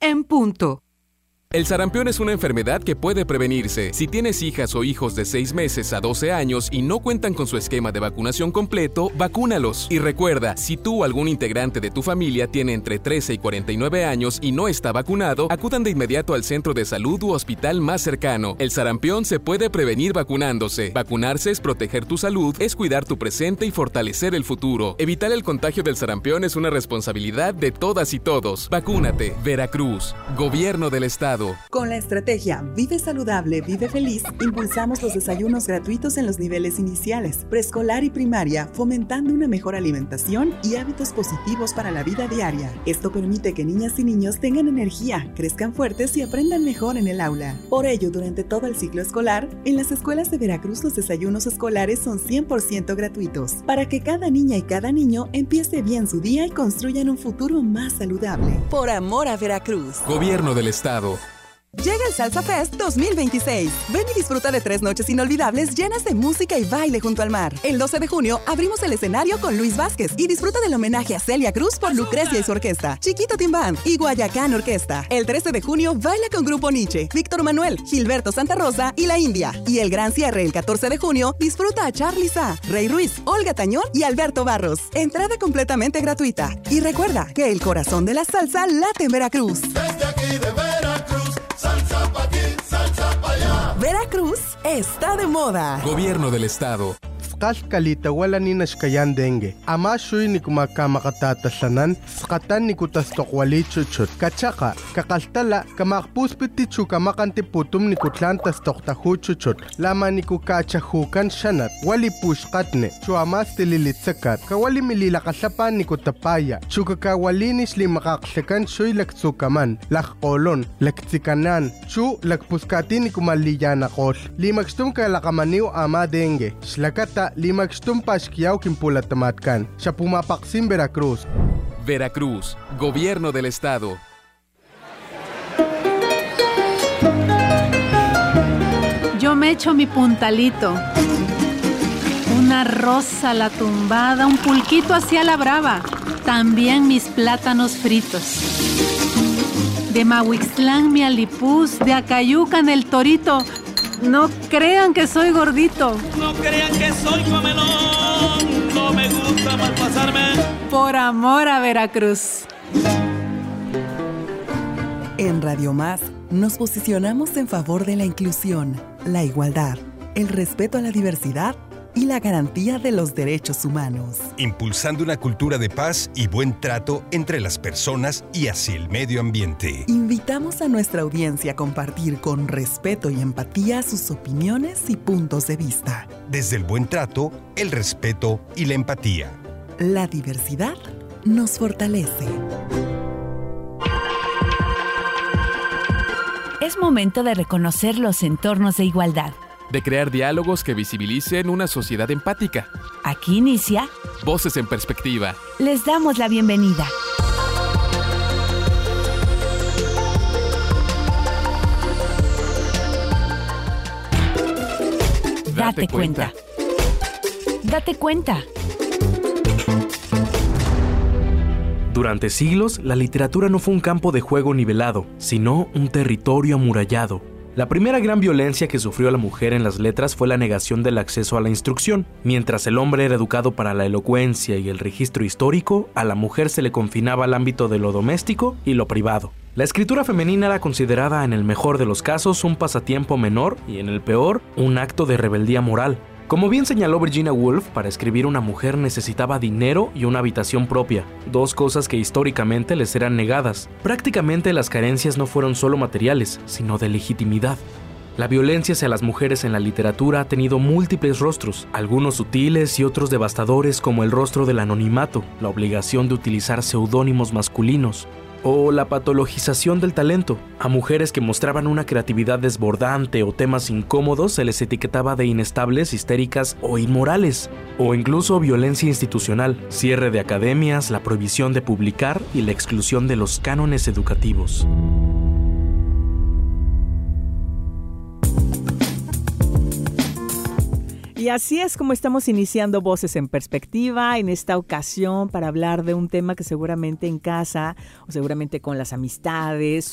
en punto. El sarampión es una enfermedad que puede prevenirse. Si tienes hijas o hijos de 6 meses a 12 años y no cuentan con su esquema de vacunación completo, vacúnalos. Y recuerda, si tú o algún integrante de tu familia tiene entre 13 y 49 años y no está vacunado, acudan de inmediato al centro de salud u hospital más cercano. El sarampión se puede prevenir vacunándose. Vacunarse es proteger tu salud, es cuidar tu presente y fortalecer el futuro. Evitar el contagio del sarampión es una responsabilidad de todas y todos. Vacúnate. Veracruz. Gobierno del Estado. Con la estrategia Vive Saludable, Vive Feliz, impulsamos los desayunos gratuitos en los niveles iniciales, preescolar y primaria, fomentando una mejor alimentación y hábitos positivos para la vida diaria. Esto permite que niñas y niños tengan energía, crezcan fuertes y aprendan mejor en el aula. Por ello, durante todo el ciclo escolar, en las escuelas de Veracruz los desayunos escolares son 100% gratuitos, para que cada niña y cada niño empiece bien su día y construyan un futuro más saludable. Por amor a Veracruz. Gobierno del Estado. Llega el Salsa Fest 2026. Ven y disfruta de 3 noches inolvidables llenas de música y baile junto al mar. El 12 de junio abrimos el escenario con Luis Vázquez y disfruta del homenaje a Celia Cruz por Lucrecia y su orquesta, Chiquito Team Band y Guayacán Orquesta. El 13 de junio baila con Grupo Nietzsche, Víctor Manuel, Gilberto Santa Rosa y La India. Y el gran cierre el 14 de junio disfruta a Charly Sa, Rey Ruiz, Olga Tañón y Alberto Barros. Entrada completamente gratuita. Y recuerda que el corazón de la salsa late en Veracruz. Desde aquí de Veracruz, salsa pa' aquí, salsa pa' allá. Veracruz está de moda. Gobierno del Estado. Kalita wala ni nashkayan dengue. Ama shuy ni kumakamatatatasanan, skatan ni kutastokwali chuchut. Kachaka, kakaltala, kamakpuspiti chukamakanti putum ni kutlan tastoktahu chuchut. Lama ni kukachahukan shanat, wali pushkatne, chuamas tililitsakat, kawali mililakasapan ni kutapaya, chukakawalinis limakaksekan shuy laktsukaman, lakkolon, laktsikanan, chu lakpuskati ni kumaliyanakol. Limakstum kalakamaniw ama dengue. Shlakata limakstum pashkiyaw kimpulatamatkan. Siya pumapaksim Veracruz. Veracruz. Gobierno del Estado. Yo me echo mi puntalito, una rosa a la tumbada, un pulquito hacia la brava, también mis plátanos fritos. De Mahuixtlán mi alipuz, de Acayucan el torito. No crean que soy gordito. No crean que soy comelón. No me gusta malpasarme. Por amor a Veracruz. En Radio Más nos posicionamos en favor de la inclusión, la igualdad, el respeto a la diversidad y la garantía de los derechos humanos. Impulsando una cultura de paz y buen trato entre las personas y hacia el medio ambiente. Invitamos a nuestra audiencia a compartir con respeto y empatía sus opiniones y puntos de vista. Desde el buen trato, el respeto y la empatía. La diversidad nos fortalece. Es momento de reconocer los entornos de igualdad. De crear diálogos que visibilicen una sociedad empática. Aquí inicia Voces en Perspectiva. Les damos la bienvenida. Date cuenta. Date cuenta. Durante siglos, la literatura no fue un campo de juego nivelado, sino un territorio amurallado. La primera gran violencia que sufrió la mujer en las letras fue la negación del acceso a la instrucción. Mientras el hombre era educado para la elocuencia y el registro histórico, a la mujer se le confinaba al ámbito de lo doméstico y lo privado. La escritura femenina era considerada en el mejor de los casos un pasatiempo menor y en el peor un acto de rebeldía moral. Como bien señaló Virginia Woolf, para escribir una mujer necesitaba dinero y una habitación propia, dos cosas que históricamente les eran negadas. Prácticamente las carencias no fueron solo materiales, sino de legitimidad. La violencia hacia las mujeres en la literatura ha tenido múltiples rostros, algunos sutiles y otros devastadores, como el rostro del anonimato, la obligación de utilizar seudónimos masculinos, o la patologización del talento. A mujeres que mostraban una creatividad desbordante o temas incómodos se les etiquetaba de inestables, histéricas o inmorales. O incluso violencia institucional, cierre de academias, la prohibición de publicar y la exclusión de los cánones educativos. Y así es como estamos iniciando Voces en Perspectiva en esta ocasión para hablar de un tema que seguramente en casa o seguramente con las amistades